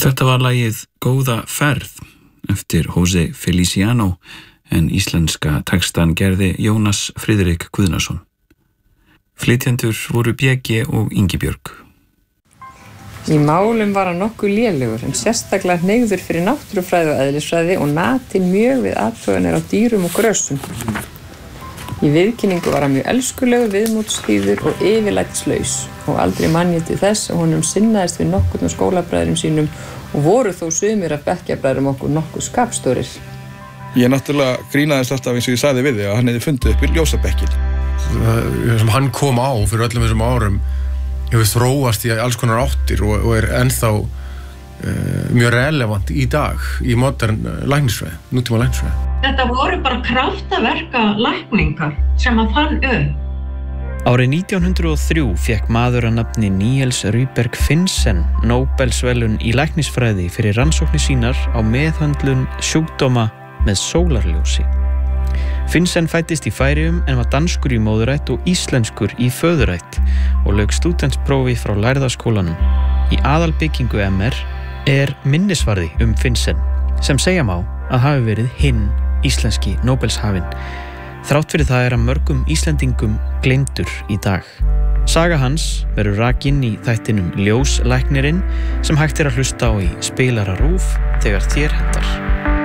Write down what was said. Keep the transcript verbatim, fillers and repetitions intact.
Þetta var lagið Góða ferð eftir Jose Feliciano en íslenska textan gerði Jónas Friðrik Guðnason. Flytjendur voru B G og Ingibjörg. Í málum var hann nokkuð lélegur en sérstaklega hneigður fyrir náttúrufræði og eðlisfræði og natinn mjög við athuganir á dýrum og grössum. Í viðkynningu var hann mjög elskulegur, viðmótsþýður og yfirlætislaus og aldrei man ég til þess að honum sinnaðist við nokkurn af skólabræðrum sínum og voru þó sumir af bekkjarbræðrum okkur nokkuð skapstórir. Ég náttúrulega grínaðist alltaf eins og ég sagði við þig að hann hefði fundið upp í ljósabekkin. Það sem hann kom á fyrir öllum þessum árum hefur þróast í alls konar áttir og, og er ennþá uh, mjög relevant í dag í modern læknisfræði, nútíma læknisfræði. Þetta voru bara kraftaverka lækningar sem hann fann upp. Árið nítján hundruð og þrjú fékk maður að nafni Niels Rydberg Finsen Nóbelsverðlaun í læknisfræði fyrir rannsóknir sínar á meðhöndlun sjúkdóma með sólarljósi. Finsen fæddist í Færeyjum en var danskur í móðurætt og íslenskur í föðurætt og lauk stúdentsprófi frá lærðaskólanum. Í aðalbyggingu M R er minnisvarði um Finsen sem segja má að hafi verið hinn íslenski Nóbelshafinn. Þrátt fyrir það er að mörgum Íslendingum gleymdur í dag. Saga hans verður rakin í þættinum Ljóslæknirinn sem hægt er að hlusta á í spilara RÚV þegar þér hentar.